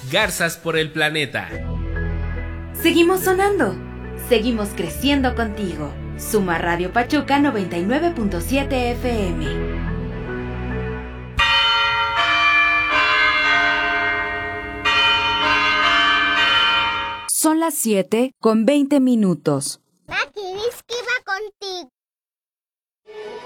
Garzas por el planeta. Seguimos sonando. Seguimos creciendo contigo. Suma Radio Pachuca 99.7 FM. Son las 7:20. Maki, dice que va contigo.